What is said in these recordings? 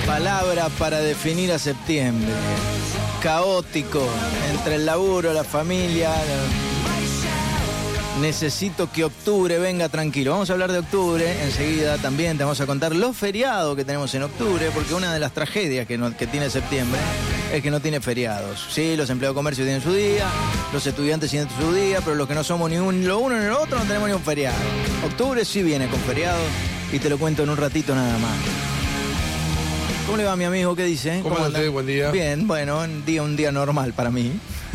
Palabra para definir a septiembre. Caótico, entre el laburo, la familia. Necesito que octubre venga tranquilo. Vamos a hablar de octubre enseguida. También te vamos a contar los feriados que tenemos en octubre, porque una de las tragedias que tiene septiembre es que no tiene feriados. Sí, los empleados de comercio tienen su día, los estudiantes tienen su día, pero los que no somos ni lo uno ni lo otro no tenemos ni un feriado. Octubre sí viene con feriados y te lo cuento en un ratito nada más. ¿Cómo le va, mi amigo? ¿Qué dice? ¿Cómo anda? Buen día. Bien, bueno, un día normal para mí.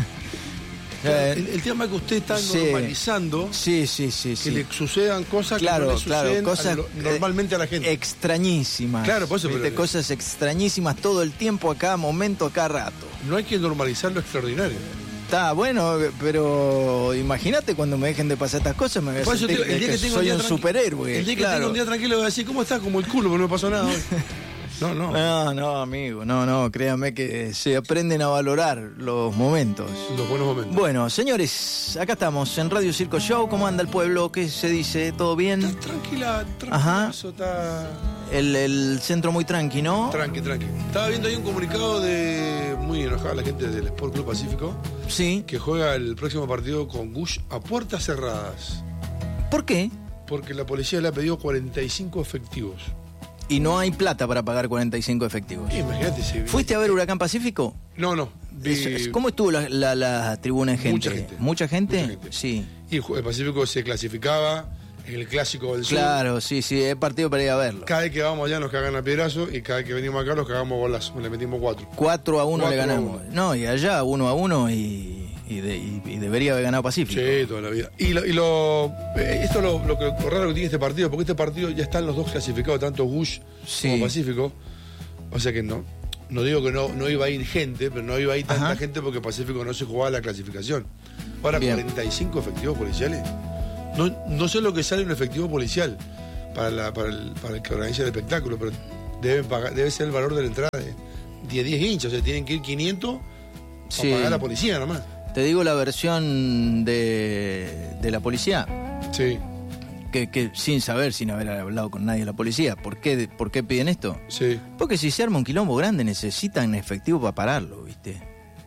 El tema es que usted está normalizando que le sucedan cosas que no le suceden cosas normalmente a la gente. Extrañísimas. Claro, por eso. Cosas extrañísimas todo el tiempo, a cada momento, a cada rato. No hay que normalizar lo extraordinario. Está bueno, pero imagínate cuando me dejen de pasar estas cosas, me voy a sentir que soy un superhéroe. El día que tengo un día tranquilo voy a decir, ¿cómo estás? Como el culo, porque no me pasó nada hoy. No, amigo, no, créanme que se aprenden a valorar los momentos. Los buenos momentos. Bueno, señores, acá estamos en Radio Circo Show. ¿Cómo anda el pueblo? ¿Qué se dice? ¿Todo bien? Está tranquila. Ajá. Eso está... El centro muy tranqui, ¿no? Tranqui. Estaba viendo ahí un comunicado de muy enojada la gente del Sport Club Pacífico. Sí. Que juega el próximo partido con Gush a puertas cerradas. ¿Por qué? Porque la policía le ha pedido 45 efectivos. Y no hay plata para pagar 45 efectivos. Imagínate si... ¿Fuiste a ver Huracán Pacífico? No. ¿Cómo estuvo la tribuna en gente? ¿Mucha gente? Sí. Y el Pacífico se clasificaba en el Clásico del Sur. Claro, sí, es partido para ir a verlo. Cada vez que vamos allá nos cagan a piedrazo y cada vez que venimos acá nos cagamos golazo. Le metimos 4. 4-1 le ganamos. No, y allá 1-1 y debería haber ganado Pacífico. Sí, toda la vida. Esto es lo raro que tiene este partido, porque este partido ya están los dos clasificados, tanto Gush como Pacífico. O sea que no digo que no iba a ir gente, pero no iba a ir tanta gente porque Pacífico no se jugaba la clasificación. Ahora, bien. 45 efectivos policiales. No sé lo que sale un efectivo policial para el que organiza el espectáculo, pero debe ser el valor de la entrada de 10 hinchas. O sea, tienen que ir 500 para pagar a la policía nomás. Te digo la versión de la policía. Sí. Que sin haber hablado con nadie de la policía. ¿Por qué piden esto? Sí. Porque si se arma un quilombo grande necesitan efectivo para pararlo, ¿viste?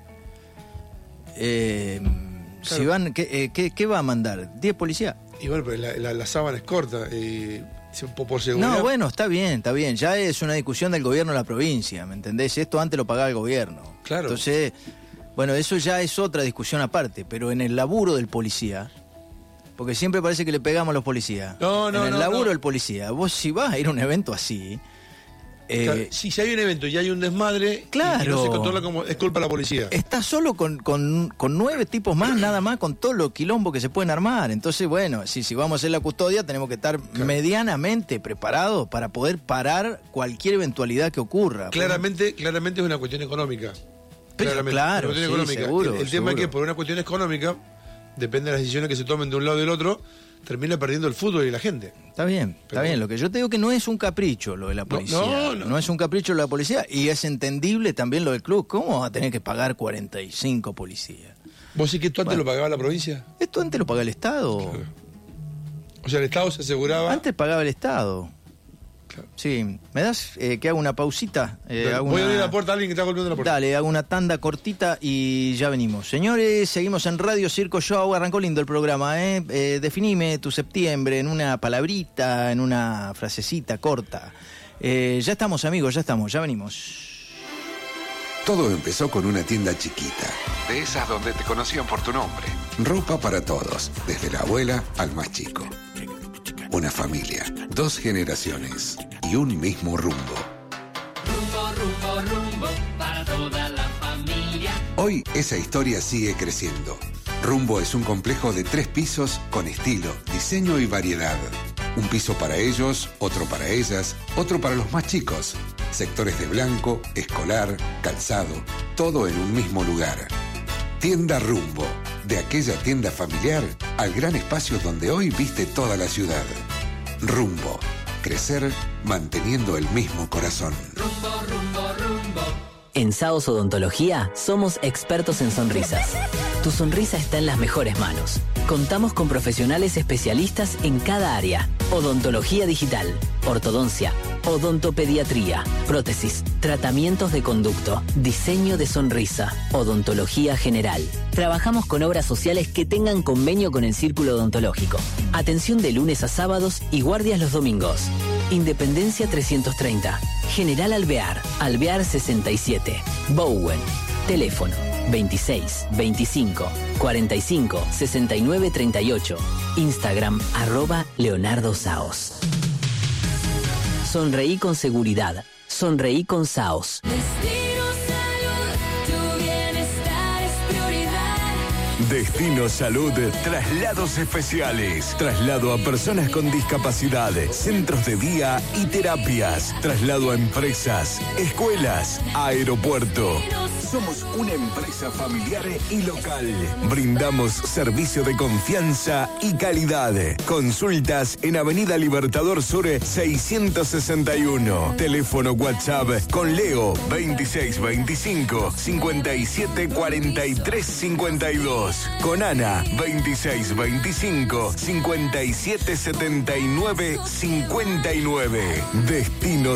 Claro. Si van, ¿qué va a mandar? ¿10 policías? Y bueno, pero la sábana es corta. Por seguridad. No, bueno, está bien. Ya es una discusión del gobierno de la provincia, ¿me entendés? Esto antes lo pagaba el gobierno. Claro. Entonces, bueno, eso ya es otra discusión aparte, pero en el laburo del policía, porque siempre parece que le pegamos a los policías. En el laburo del policía, vos si vas a ir a un evento así... Claro, si hay un evento y hay un desmadre, claro, y no se controla, como es culpa de la policía. Está solo con 9 tipos más, nada más, con todo lo quilombo que se pueden armar. Entonces, bueno, si vamos a hacer la custodia, tenemos que estar medianamente preparados para poder parar cualquier eventualidad que ocurra. Claramente es una cuestión económica. Claro, sí, económica. Seguro, el tema es que por una cuestión económica, depende de las decisiones que se tomen de un lado y del otro, termina perdiendo el fútbol y la gente. Está bien. Lo que yo te digo que no es un capricho lo de la policía. No es un capricho lo de la policía y es entendible también lo del club. ¿Cómo va a tener que pagar 45 policías? ¿Vos sí que esto antes lo pagaba la provincia? Esto antes lo pagaba el Estado. Claro. O sea, el Estado se aseguraba... Antes pagaba el Estado. Claro. Sí. ¿Me das que haga una pausita? Voy a abrir la puerta a alguien que está golpeando la puerta. Dale, hago una tanda cortita y ya venimos. Señores, seguimos en Radio Circo Show. Arrancó lindo el programa, definime tu septiembre en una palabrita, en una frasecita corta. Ya estamos, amigos, ya venimos. Todo empezó con una tienda chiquita. De esas donde te conocían por tu nombre. Ropa para todos, desde la abuela al más chico. Una familia, 2 generaciones y un mismo rumbo. Rumbo, para toda la familia. Hoy esa historia sigue creciendo. Rumbo es un complejo de 3 pisos con estilo, diseño y variedad. Un piso para ellos, otro para ellas, otro para los más chicos. Sectores de blanco, escolar, calzado, todo en un mismo lugar. Tienda Rumbo. De aquella tienda familiar al gran espacio donde hoy viste toda la ciudad. Rumbo. Crecer manteniendo el mismo corazón. Rumbo. En Saos Odontología somos expertos en sonrisas. Tu sonrisa está en las mejores manos. Contamos con profesionales especialistas en cada área. Odontología digital, ortodoncia, odontopediatría, prótesis, tratamientos de conducto, diseño de sonrisa, odontología general. Trabajamos con obras sociales que tengan convenio con el Círculo Odontológico. Atención de lunes a sábados y guardias los domingos. Independencia 330. General Alvear, Alvear 67. Bowen. Teléfono 26 25 45 69 38. Instagram @Leonardo Saos. Sonreí con seguridad. Sonreí con Saos. Destino Salud, traslados especiales, traslado a personas con discapacidad, centros de día y terapias, traslado a empresas, escuelas, aeropuerto. Somos una empresa familiar y local. Brindamos servicio de confianza y calidad. Consultas en Avenida Libertador Sur 661. Teléfono WhatsApp con Leo 2625 57 43 52. Con Ana 2625 57 79 59. Destino